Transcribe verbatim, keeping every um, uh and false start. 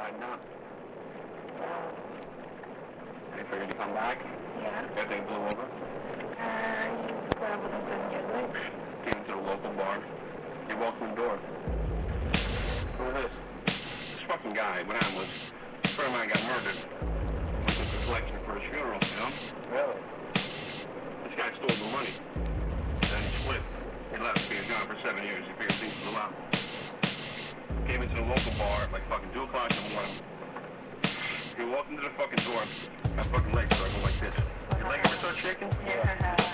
riding out. They figured to come back. Yeah. Everything blew over. Uh, you put up with him seven years later. Came into the local bar. He walked in the door. Look at this. This fucking guy, what happened was, a friend of mine got murdered. Went to the collection for his funeral, you know? Really? This guy stole the money. Then he split. He left. He was gone for seven years. He figured things blew out. Came into the local bar at like fucking two o'clock in the morning. He walked into the fucking door. My fucking legs started going like this. Your leg ever start shaking? Yeah.